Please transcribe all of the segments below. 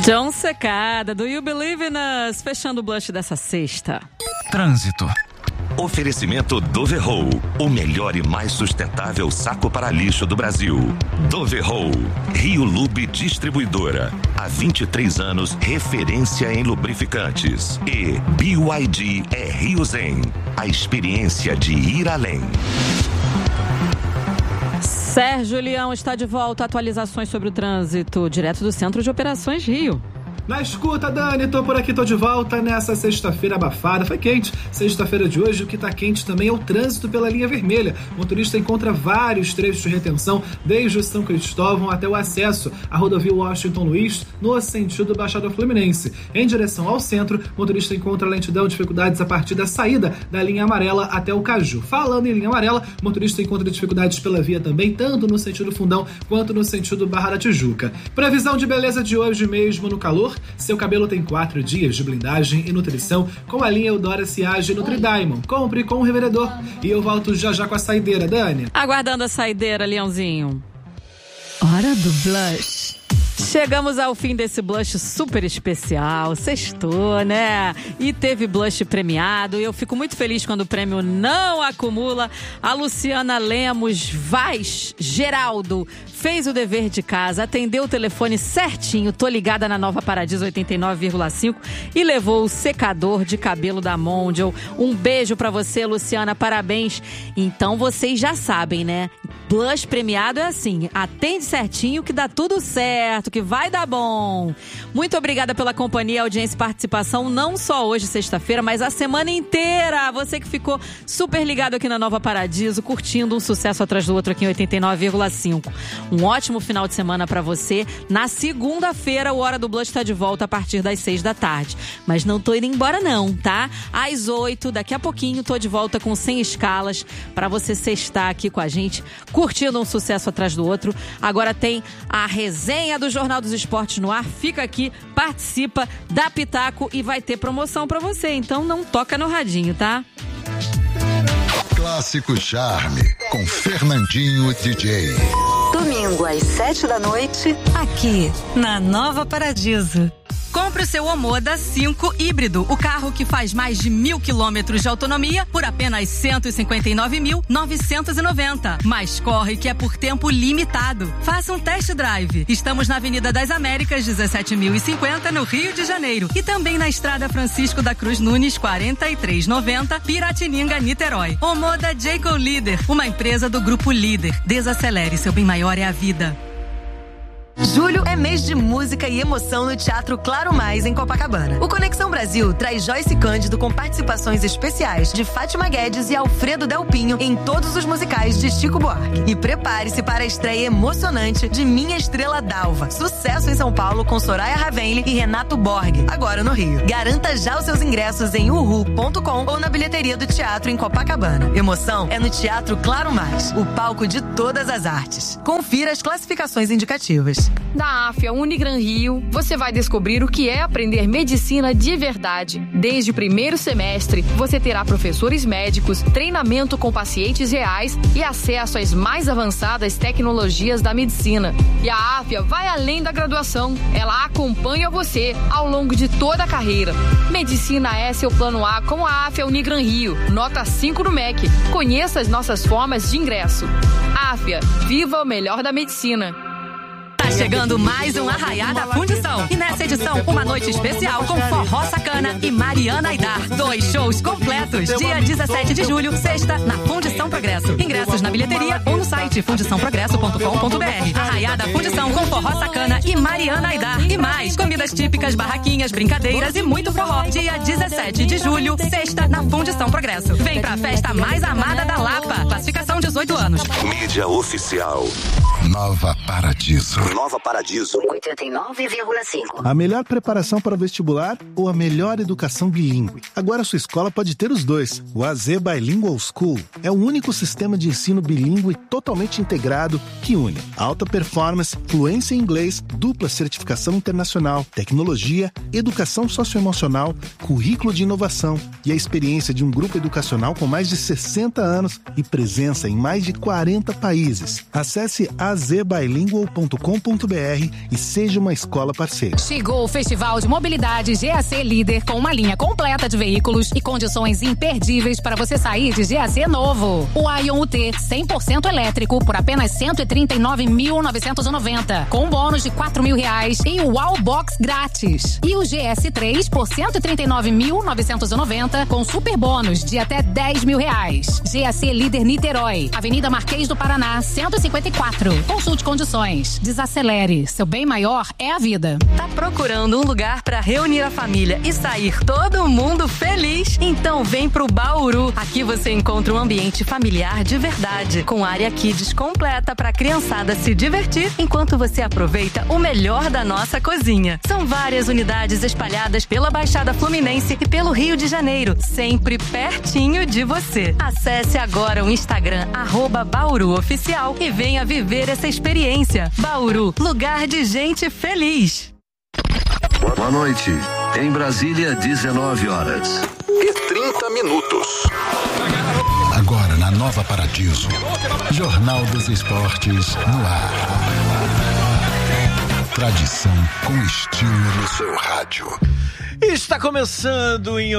John Secada, do You Believe in Us, fechando o blush dessa sexta. Trânsito. Oferecimento Doverroll, o melhor e mais sustentável saco para lixo do Brasil. Doverroll, Rio Lube Distribuidora, há 23 anos referência em lubrificantes. E BYD é Rio Zen, a experiência de ir além. Sérgio Leão está de volta. Atualizações sobre o trânsito, direto do Centro de Operações Rio. Na escuta, Dani, tô por aqui, tô de volta nessa sexta-feira abafada. Foi quente. Sexta-feira de hoje, o que tá quente também é o trânsito pela linha vermelha. O motorista encontra vários trechos de retenção, desde o São Cristóvão até o acesso à rodovia Washington Luiz, no sentido Baixada Fluminense. Em direção ao centro, o motorista encontra lentidão e dificuldades a partir da saída da linha amarela até o Caju. Falando em linha amarela, o motorista encontra dificuldades pela via também, tanto no sentido Fundão quanto no sentido Barra da Tijuca. Previsão de beleza de hoje mesmo no calor. Seu cabelo tem 4 dias de blindagem e nutrição com a linha Eudora Siage Nutri Diamond. Compre com o revendedor. E eu volto já com a saideira, Dani. Aguardando a saideira, Leãozinho. Hora do blush. Chegamos ao fim desse blush super especial, sextou, né? E teve blush premiado, e eu fico muito feliz quando o prêmio não acumula. A Luciana Lemos Vaz Geraldo fez o dever de casa, atendeu o telefone certinho, tô ligada na Nova Paradiso 89,5 e levou o secador de cabelo da Mondial. Um beijo pra você, Luciana, parabéns. Então vocês já sabem, né? Blush premiado é assim, atende certinho que dá tudo certo, que vai dar bom. Muito obrigada pela companhia, audiência e participação, não só hoje, sexta-feira, mas a semana inteira. Você que ficou super ligado aqui na Nova Paradiso, curtindo um sucesso atrás do outro aqui em 89,5. Um ótimo final de semana pra você. Na segunda-feira, o Hora do Blush tá de volta a partir das 6 da tarde. Mas não tô indo embora não, tá? Às 8, daqui a pouquinho, tô de volta com 100 escalas pra você sextar aqui com a gente, curtindo um sucesso atrás do outro. Agora tem a resenha do Jornal dos Esportes no ar. Fica aqui, participa, dá pitaco e vai ter promoção pra você. Então não toca no radinho, tá? Clássico Charme, com Fernandinho DJ. Domingo às 7 da noite, aqui na Nova Paradiso. Compre o seu Omoda 5 híbrido, o carro que faz mais de 1.000 quilômetros de autonomia por apenas 159.990. Mas corre que é por tempo limitado. Faça um test drive. Estamos na Avenida das Américas, 17.050, no Rio de Janeiro. E também na Estrada Francisco da Cruz Nunes, 4390, Piratininga, Niterói. Omoda Jayco Líder, uma empresa do Grupo Líder. Desacelere, seu bem maior é a vida. Julho é mês de música e emoção no Teatro Claro Mais, em Copacabana. O Conexão Brasil traz Joyce Cândido com participações especiais de Fátima Guedes e Alfredo Delpinho em todos os musicais de Chico Buarque. E prepare-se para a estreia emocionante de Minha Estrela Dalva. Sucesso em São Paulo com Soraya Ravenli e Renato Borg, agora no Rio. Garanta já os seus ingressos em uhu.com ou na bilheteria do teatro em Copacabana. Emoção é no Teatro Claro Mais, o palco de todas as artes. Confira as classificações indicativas. Da AFIA Unigran Rio, você vai descobrir o que é aprender medicina de verdade. Desde o primeiro semestre, você terá professores médicos, treinamento com pacientes reais e acesso às mais avançadas tecnologias da medicina. E a AFIA vai além da graduação. Ela acompanha você ao longo de toda a carreira. Medicina é seu plano A com a AFIA Unigran Rio. Nota 5 no MEC. Conheça as nossas formas de ingresso. AFIA, viva o melhor da medicina. Tá chegando mais um Arraiá da Fundição. E nessa edição, uma noite especial com Forró Sacana e Mariana Aidar. 2 shows completos. Dia 17 de julho, sexta, na Fundição Progresso. Ingressos na bilheteria ou no site fundiçãoprogresso.com.br. Arraiá da Fundição com Forró Sacana e Mariana Aidar. E mais, comidas típicas, barraquinhas, brincadeiras e muito forró. Dia 17 de julho, sexta, na Fundição Progresso. Vem pra festa mais amada da Lapa. Classificação 18 anos. Mídia oficial. Nova Paradiso. Nova Paradiso 89,5. A melhor preparação para o vestibular ou a melhor educação bilíngue? Agora a sua escola pode ter os dois. O AZ Bilingual School é o único sistema de ensino bilíngue totalmente integrado que une alta performance, fluência em inglês, dupla certificação internacional, tecnologia, educação socioemocional, currículo de inovação e a experiência de um grupo educacional com mais de 60 anos e presença em mais de 40 países. Acesse azbilingual.com.br e seja uma escola parceira. Chegou o Festival de Mobilidade GAC Líder com uma linha completa de veículos e condições imperdíveis para você sair de GAC novo. O Ion UT 100% elétrico por apenas R$ 139.990, com bônus de R$ 4.000 e o Wallbox grátis. E o GS3 por R$ 139.990, com super bônus de até R$ 10.000. GAC Líder Niterói, Avenida Marquês do Paraná, 154. Consulte condições. Desacelere. Seu bem maior é a vida. Tá procurando um lugar para reunir a família e sair todo mundo feliz? Então vem pro Bauru. Aqui você encontra um ambiente familiar de verdade, com área kids completa para a criançada se divertir enquanto você aproveita o melhor da nossa cozinha. São várias unidades espalhadas pela Baixada Fluminense e pelo Rio de Janeiro, sempre pertinho de você. Acesse agora o Instagram @BauruOficial e venha viver essa experiência. Bauru, lugar de gente feliz. Boa noite. Em Brasília, 19 horas e 30 minutos. Agora na Nova Paradiso, Jornal dos Esportes no ar. Tradição com estilo no seu rádio. Está começando em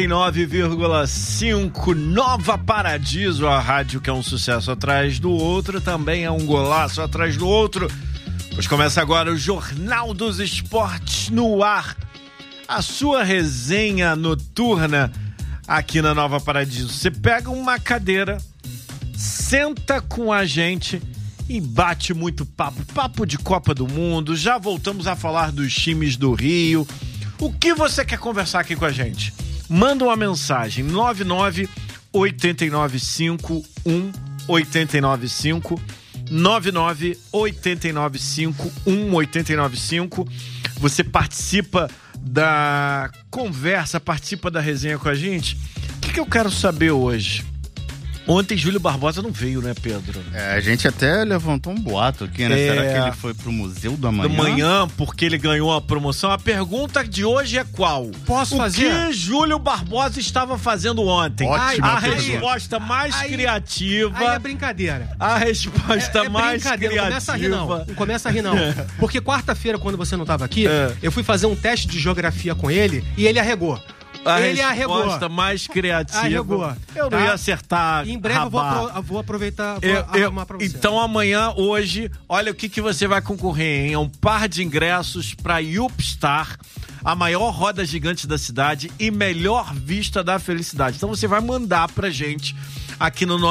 89,5 Nova Paradiso, a rádio que é um sucesso atrás do outro, também é um golaço atrás do outro. Pois começa agora o Jornal dos Esportes no ar, a sua resenha noturna aqui na Nova Paradiso. Você pega uma cadeira, senta com a gente e bate muito papo de Copa do Mundo. Já voltamos a falar dos times do Rio. O que você quer conversar aqui com a gente? Manda uma mensagem, 99-895-1895, 99-895-1895. Você participa da conversa, participa da resenha com a gente. O que eu quero saber hoje? Ontem Júlio Barbosa não veio, né, Pedro? A gente até levantou um boato aqui, né? Será que ele foi pro Museu do Amanhã? Do Amanhã, porque ele ganhou a promoção. A pergunta de hoje é qual? Posso fazer? O que Júlio Barbosa estava fazendo ontem? Ótima a resposta mais criativa. Aí é brincadeira. A resposta mais criativa. Não começa a rir, não. Não começa a rir, não. Porque quarta-feira, quando você não estava aqui, eu fui fazer um teste de geografia com ele e ele arregou. Ele resposta mais criativa. Arregou. Eu não ia acertar. Em breve eu vou aproveitar, arrumar pra você. Então amanhã, hoje, olha o que você vai concorrer, hein? É um par de ingressos pra Yupstar, a maior roda gigante da cidade e melhor vista da felicidade. Então você vai mandar pra gente aqui no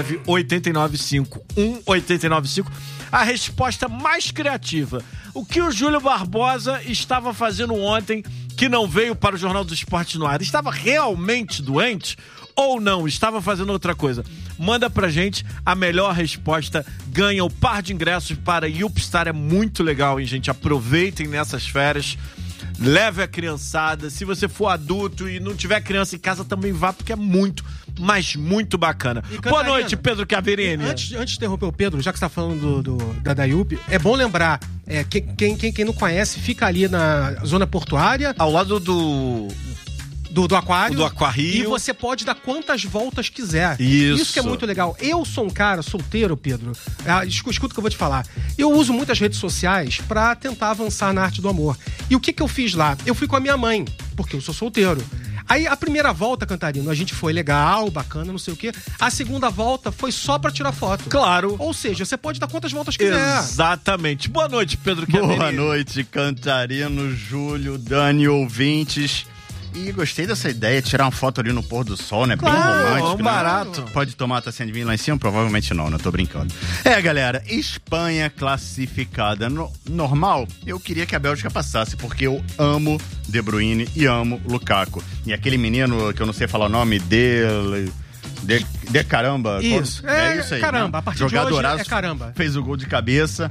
99-895-1895 a resposta mais criativa. O que o Júlio Barbosa estava fazendo ontem que não veio para o Jornal do Esporte no ar? Estava realmente doente ou não? Estava fazendo outra coisa? Manda pra gente, a melhor resposta ganha o par de ingressos para Yupstar. É muito legal, hein, gente? Aproveitem nessas férias. Leve a criançada. Se você for adulto e não tiver criança em casa, também vá, porque é muito, mas muito bacana. Boa noite, Pedro Caverini. Antes de interromper o Pedro, já que você está falando da Yup, é bom lembrar, quem não conhece, fica ali na zona portuária. Ao lado do aquário. Do Aquário. E você pode dar quantas voltas quiser. Isso que é muito legal. Eu sou um cara solteiro, Pedro. Escuta o que eu vou te falar. Eu uso muitas redes sociais pra tentar avançar na arte do amor. E o que eu fiz lá? Eu fui com a minha mãe, porque eu sou solteiro. Aí a primeira volta, Cantarino, a gente foi legal, bacana, não sei o quê. A segunda volta foi só pra tirar foto. Claro. Ou seja, você pode dar quantas voltas quiser. Exatamente. Boa noite, Pedro Caverini. Boa noite, Cantarino, Júlio, Dani, ouvintes. E gostei dessa ideia, tirar uma foto ali no pôr do sol, né? Claro, bem romântico. É um barato. Né? Pode tomar a tacinha de vinho lá em cima? Provavelmente não, tô brincando. Galera, Espanha classificada. Normal, eu queria que a Bélgica passasse, porque eu amo De Bruyne e amo Lukaku. E aquele menino, que eu não sei falar o nome dele... De caramba. Isso. É isso aí. Caramba, né? a partir de hoje é caramba. Fez o gol de cabeça.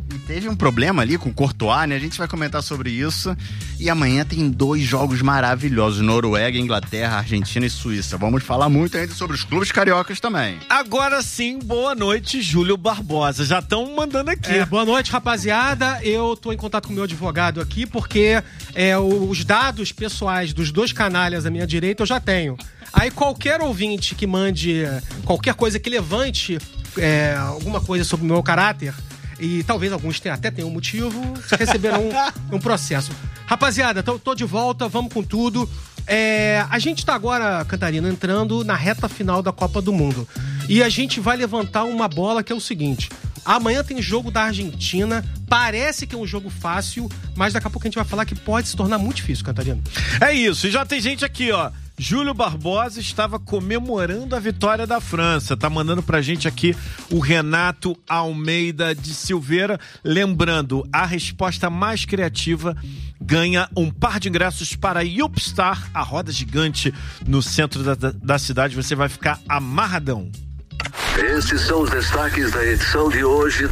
E teve um problema ali com o Courtois, né? A gente vai comentar sobre isso. E amanhã tem 2 jogos maravilhosos. Noruega, Inglaterra, Argentina e Suíça. Vamos falar muito ainda sobre os clubes cariocas também. Agora sim, boa noite, Júlio Barbosa. Já estão mandando aqui. Boa noite, rapaziada. Eu tô em contato com o meu advogado aqui, porque os dados pessoais dos 2 canalhas à minha direita eu já tenho. Aí qualquer ouvinte que mande qualquer coisa que levante alguma coisa sobre o meu caráter, e talvez alguns até tenham um motivo, receberão um processo. Rapaziada, tô de volta, vamos com tudo. A gente tá agora, Cantarina, entrando na reta final da Copa do Mundo. E a gente vai levantar uma bola que é o seguinte: amanhã tem jogo da Argentina, parece que é um jogo fácil, mas daqui a pouco a gente vai falar que pode se tornar muito difícil, Cantarina. É isso, e já tem gente aqui, ó. Júlio Barbosa estava comemorando a vitória da França. Tá mandando pra gente aqui o Renato Almeida de Silveira. Lembrando, a resposta mais criativa ganha um par de ingressos para Yupstar, a roda gigante no centro da cidade. Você vai ficar amarradão. Esses são os destaques da edição de hoje.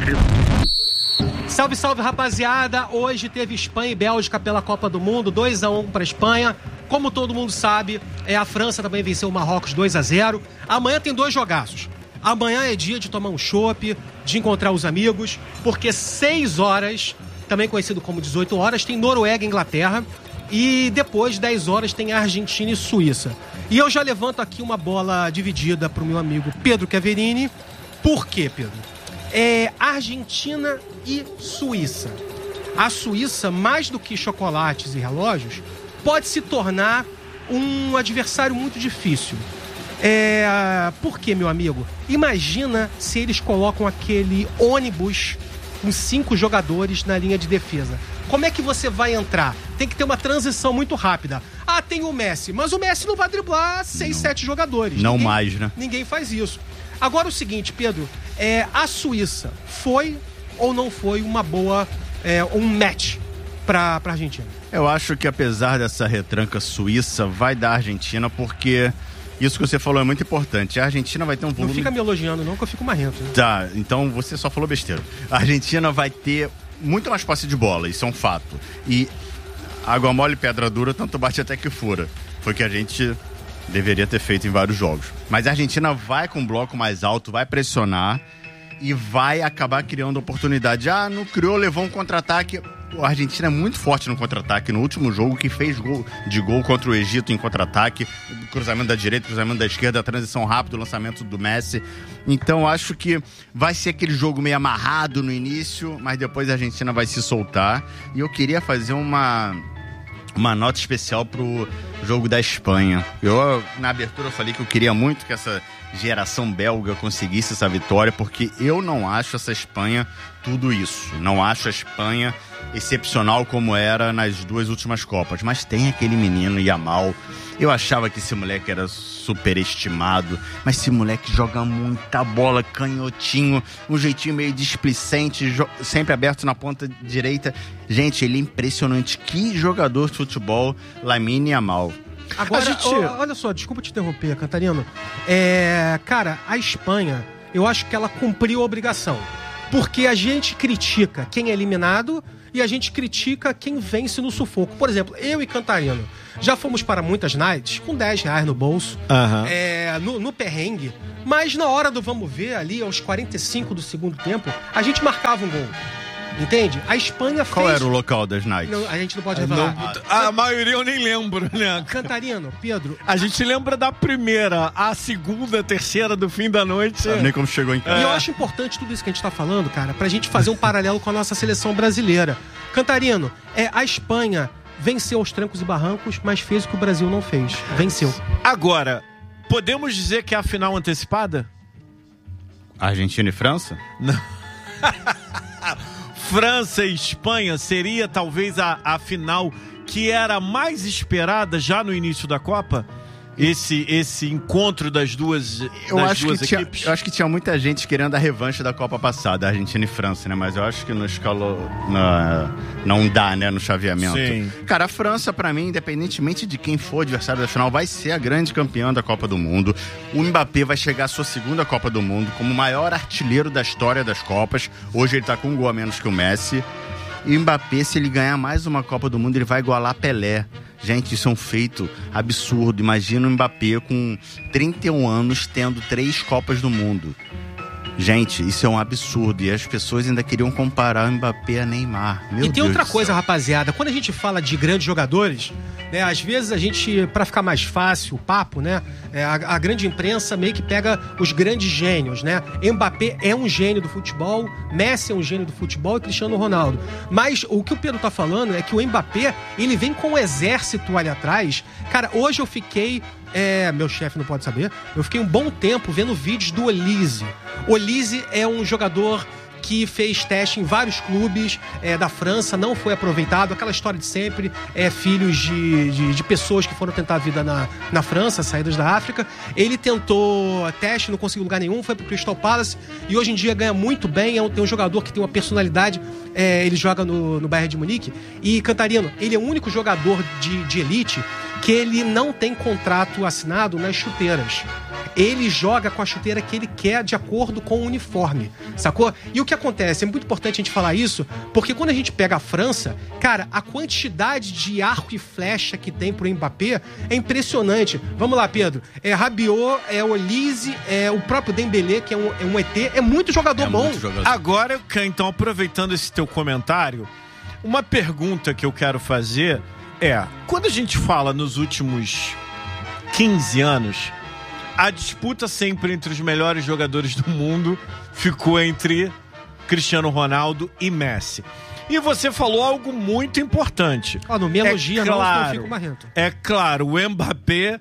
Salve, salve, rapaziada. Hoje teve Espanha e Bélgica pela Copa do Mundo, 2-1 pra Espanha. Como todo mundo sabe, a França também venceu o Marrocos 2-0. Amanhã tem 2 jogaços. Amanhã é dia de tomar um chopp, de encontrar os amigos, porque 6 horas, também conhecido como 18 horas, tem Noruega e Inglaterra. E depois, 10 horas, tem Argentina e Suíça. E eu já levanto aqui uma bola dividida pro meu amigo Pedro Chiaverini. Por quê, Pedro? Argentina e Suíça. A Suíça, mais do que chocolates e relógios, pode se tornar um adversário muito difícil. Por quê, meu amigo? Imagina se eles colocam aquele ônibus com 5 jogadores na linha de defesa. Como é que você vai entrar? Tem que ter uma transição muito rápida. Tem o Messi, mas o Messi não vai driblar 6, 7 jogadores. Mais, né? Ninguém faz isso. Agora o seguinte, Pedro, a Suíça foi ou não foi uma boa, um match pra Argentina? Eu acho que apesar dessa retranca suíça, vai dar a Argentina, porque isso que você falou é muito importante. A Argentina vai ter um volume... Não fica me elogiando não, que eu fico marrento. Né? Tá, então você só falou besteira. A Argentina vai ter muito mais posse de bola, isso é um fato. E água mole, pedra dura, tanto bate até que fura. Foi o que a gente deveria ter feito em vários jogos. Mas a Argentina vai com um bloco mais alto, vai pressionar e vai acabar criando oportunidade. Não criou, levou um contra-ataque. A Argentina é muito forte no contra-ataque. No último jogo, que fez gol contra o Egito em contra-ataque, cruzamento da direita, cruzamento da esquerda, transição rápida, lançamento do Messi. Então acho que vai ser aquele jogo meio amarrado no início, mas depois a Argentina vai se soltar. E eu queria fazer uma nota especial pro jogo da Espanha. Na abertura eu falei que eu queria muito que essa geração belga conseguisse essa vitória, porque eu não acho essa Espanha tudo isso. Não acho a Espanha excepcional como era nas 2 últimas Copas. Mas tem aquele menino Yamal. Eu achava que esse moleque era superestimado, mas esse moleque joga muita bola, canhotinho, um jeitinho meio displicente, sempre aberto na ponta direita. Gente, ele é impressionante. Que jogador de futebol, Lamine Yamal. Agora, olha só, desculpa te interromper, Cantarino. Cara, a Espanha, eu acho que ela cumpriu a obrigação. Porque a gente critica quem é eliminado e a gente critica quem vence no sufoco. Por exemplo, eu e Cantarino já fomos para muitas nights com R$10 no bolso, no perrengue, mas na hora do vamos ver, ali aos 45 do segundo tempo, a gente marcava um gol. Entende? A Espanha fez... Qual era o local das nights? Não, a gente não pode revelar. A maioria eu nem lembro, né? Cantarino, Pedro... A gente lembra da primeira, a segunda, a terceira do fim da noite. Sabe nem como chegou em casa. E eu acho importante tudo isso que a gente tá falando, cara, pra gente fazer um paralelo com a nossa seleção brasileira. Cantarino, a Espanha venceu aos trancos e barrancos, mas fez o que o Brasil não fez. Venceu. Agora, podemos dizer que é a final antecipada? Argentina e França? Não. França e Espanha seria talvez a final que era mais esperada já no início da Copa? Esse encontro das duas equipes? Eu acho que tinha muita gente querendo a revanche da Copa passada, Argentina e França, né? Mas eu acho que Não dá, né, no chaveamento. Sim. Cara, a França, pra mim, independentemente de quem for o adversário da final, vai ser a grande campeã da Copa do Mundo. O Mbappé vai chegar à sua segunda Copa do Mundo como o maior artilheiro da história das Copas. Hoje ele tá com um gol a menos que o Messi. E o Mbappé, se ele ganhar mais uma Copa do Mundo, ele vai igualar Pelé. Gente, isso é um feito absurdo. Imagina o Mbappé com 31 anos tendo 3 Copas do Mundo. Gente, isso é um absurdo. E as pessoas ainda queriam comparar o Mbappé a Neymar. Meu Deus. E tem outra coisa, rapaziada. Quando a gente fala de grandes jogadores, né, às vezes a gente, pra ficar mais fácil o papo, né, a grande imprensa meio que pega os grandes gênios, né? Mbappé é um gênio do futebol, Messi é um gênio do futebol e Cristiano Ronaldo. Mas o que o Pedro tá falando é que o Mbappé, ele vem com um exército ali atrás. Cara, hoje eu fiquei... meu chefe não pode saber. Eu fiquei um bom tempo vendo vídeos do Olise. Olise é um jogador que fez teste em vários clubes da França, não foi aproveitado. Aquela história de sempre, filhos de pessoas que foram tentar a vida na França, saídas da África. Ele tentou teste, não conseguiu lugar nenhum, foi pro Crystal Palace e hoje em dia ganha muito bem. Tem um jogador que tem uma personalidade, ele joga no Bayern de Munique. E, Cantarino, ele é o único jogador de elite que ele não tem contrato assinado nas chuteiras. Ele joga com a chuteira que ele quer de acordo com o uniforme, sacou? E o que acontece? É muito importante a gente falar isso, porque quando a gente pega a França, cara, a quantidade de arco e flecha que tem pro Mbappé é impressionante. Vamos lá, Pedro. Rabiot, Olise, o próprio Dembélé, que é um ET, é muito jogador bom. Muito jogador. Agora, então, aproveitando esse teu comentário, uma pergunta que eu quero fazer quando a gente fala nos últimos 15 anos, a disputa sempre entre os melhores jogadores do mundo ficou entre Cristiano Ronaldo e Messi. E você falou algo muito importante. Não me elogia, não, eu fico marrento. É claro, o Mbappé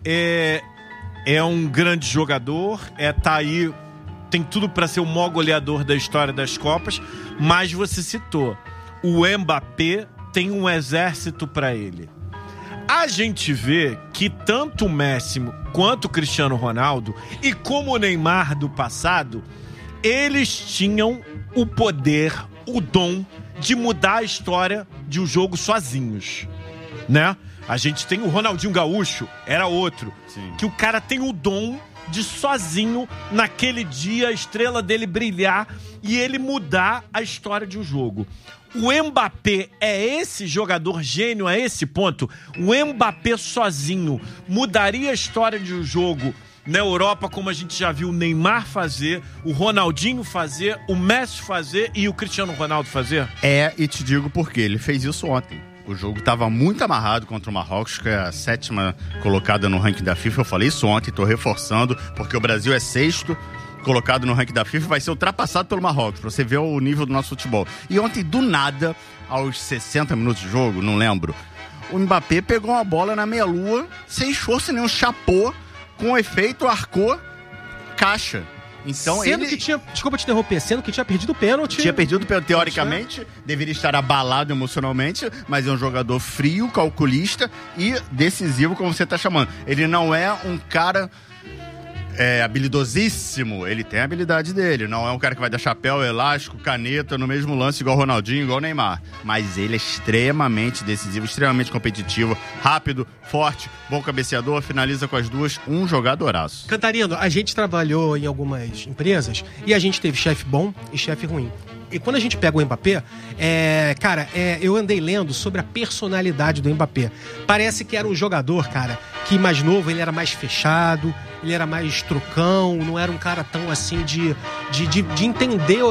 é um grande jogador, tá aí, tem tudo para ser o maior goleador da história das Copas, mas você citou, o Mbappé tem um exército para ele. A gente vê que tanto o Messi quanto o Cristiano Ronaldo, e como o Neymar do passado, eles tinham o poder, o dom de mudar a história de um jogo sozinhos, né? A gente tem o Ronaldinho Gaúcho, era outro. Sim. Que o cara tem o dom de sozinho, naquele dia, a estrela dele brilhar e ele mudar a história de um jogo. O Mbappé é esse jogador gênio a esse ponto? O Mbappé sozinho mudaria a história de um jogo na Europa, como a gente já viu o Neymar fazer, o Ronaldinho fazer, o Messi fazer e o Cristiano Ronaldo fazer? E te digo por quê. Ele fez isso ontem. O jogo estava muito amarrado contra o Marrocos, que é a 7ª colocada no ranking da FIFA. Eu falei isso ontem, estou reforçando, porque o Brasil é 6º colocado no ranking da FIFA, vai ser ultrapassado pelo Marrocos, pra você ver o nível do nosso futebol. E ontem, do nada, aos 60 minutos de jogo, não lembro, o Mbappé pegou uma bola na meia-lua, sem esforço nenhum, chapou, com efeito, arcou, caixa. Então, sendo que tinha, desculpa te interromper, sendo que tinha perdido o pênalti. Tinha perdido o pênalti, teoricamente, deveria estar abalado emocionalmente, mas é um jogador frio, calculista e decisivo, como você tá chamando. Ele não é um cara habilidosíssimo, ele tem a habilidade dele, não é um cara que vai dar chapéu, elástico, caneta no mesmo lance igual o Ronaldinho, igual o Neymar, mas ele é extremamente decisivo, extremamente competitivo, rápido, forte, bom cabeceador, finaliza com as duas, um jogadoraço. Cantarino, a gente trabalhou em algumas empresas e a gente teve chefe bom e chefe ruim. E quando a gente pega o Mbappé, eu andei lendo sobre a personalidade do Mbappé. Parece que era um jogador, cara, que mais novo, ele era mais fechado, ele era mais trucão, não era um cara tão assim de entender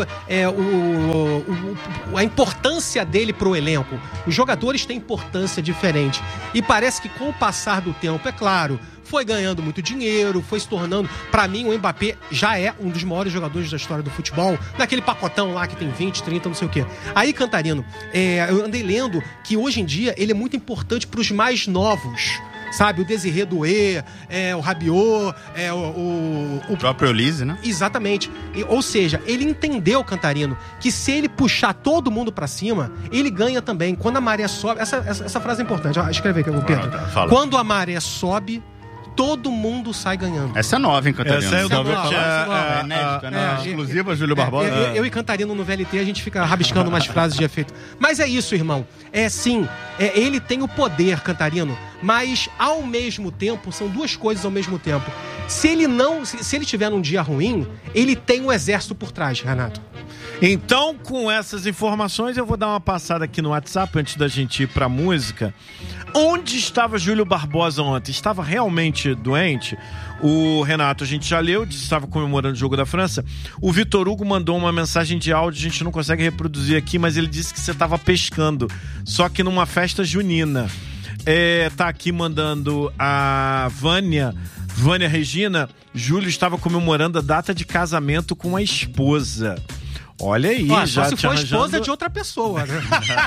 a importância dele pro elenco. Os jogadores têm importância diferente. E parece que com o passar do tempo, é claro, foi ganhando muito dinheiro, foi se tornando... Pra mim, o Mbappé já é um dos maiores jogadores da história do futebol, naquele pacotão lá que tem 20, 30, não sei o quê. Aí, Cantarino, eu andei lendo que hoje em dia ele é muito importante pros mais novos, sabe? O Désiré Doué, o Rabiot, o próprio Olise, né? Exatamente. Ou seja, ele entendeu, Cantarino, que se ele puxar todo mundo pra cima, ele ganha também. Quando a maré sobe... Essa frase é importante. Escreve aqui, Pedro. Fala. Quando a maré sobe, todo mundo sai ganhando. Essa é nova, hein, Cantarino? Essa é nova. É inédita, né? Exclusiva, Júlio Barbosa. Eu e Cantarino no VLT, a gente fica rabiscando umas frases de efeito. Mas é isso, irmão. Ele tem o poder, Cantarino, mas ao mesmo tempo, são duas coisas ao mesmo tempo. Se ele tiver num dia ruim, ele tem um exército por trás, Renato. Então, com essas informações, eu vou dar uma passada aqui no WhatsApp antes da gente ir pra música. Onde estava Júlio Barbosa ontem? Estava realmente doente? O Renato, a gente já leu, disse que estava comemorando o jogo da França. O Vitor Hugo mandou uma mensagem de áudio, a gente não consegue reproduzir aqui, mas ele disse que você estava pescando, só que numa festa junina. Tá aqui mandando a Vânia Regina. Júlio estava comemorando a data de casamento com a esposa. Olha aí, já se for esposa de outra pessoa, né?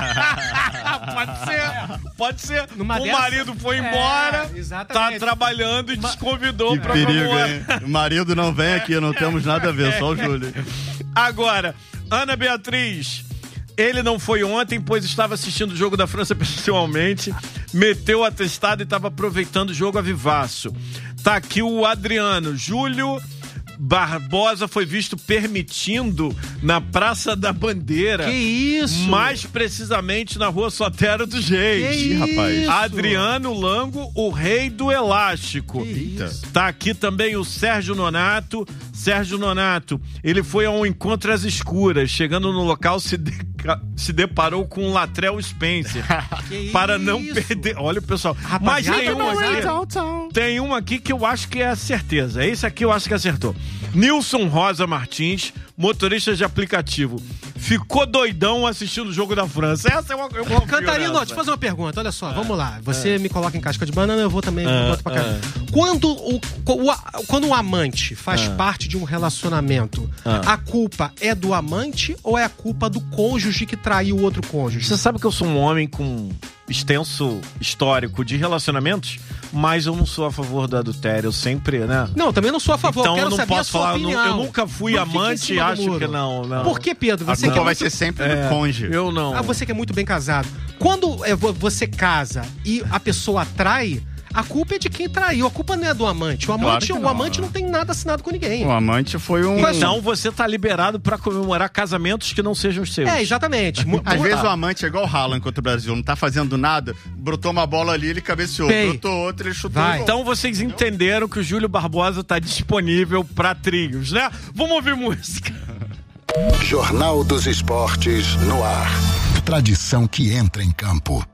Pode ser. O dessa... marido foi embora, tá trabalhando e desconvidou pra comemorar. Hein? O marido não vem aqui, não temos nada a ver, só o Júlio. Agora, Ana Beatriz, ele não foi ontem, pois estava assistindo o jogo da França pessoalmente, meteu o atestado e estava aproveitando o jogo a vivaço. Tá aqui o Adriano. Júlio Barbosa foi visto permitindo na Praça da Bandeira. Que isso? Mais precisamente na Rua Sotero dos Reis. Que rapaz. Adriano Lango, o rei do elástico. Tá aqui também o Sérgio Nonato. Sérgio Nonato, ele foi a um encontro às escuras. Chegando no local, se deparou com um Latrell Spencer. Para não perder. Olha o pessoal. Mas tem um aqui que eu acho que é a certeza. Esse aqui eu acho que acertou. Nilson Rosa Martins, motorista de aplicativo, ficou doidão assistindo o jogo da França. Essa é uma Cantarino, deixa eu fazer uma pergunta. Olha só, vamos lá. Você me coloca em casca de banana, eu vou também boto pra cá. Quando o amante faz parte de um relacionamento, a culpa é do amante ou é a culpa do cônjuge que traiu o outro cônjuge? Você sabe que eu sou um homem com extenso histórico de relacionamentos, mas eu não sou a favor do adultério, eu sempre, né? Não, também não sou a favor, então, quero eu não saber posso a sua falar, opinião. eu nunca fui amante e acho que não. Por que, Pedro? Você que vai ser sempre do cônjuge. Eu não. Você que é muito bem casado. Quando você casa e a pessoa trai, a culpa é de quem traiu, a culpa não é do amante. O amante não tem nada assinado com ninguém. O amante foi um... Então você tá liberado pra comemorar casamentos que não sejam os seus. Exatamente. Às vezes o amante é igual o Haaland contra o Brasil, não tá fazendo nada, brotou uma bola ali, ele cabeceou, brotou outra, ele chutou. Então vocês entenderam que o Júlio Barbosa tá disponível pra trios, né? Vamos ouvir música. Jornal dos Esportes no ar. Tradição que entra em campo.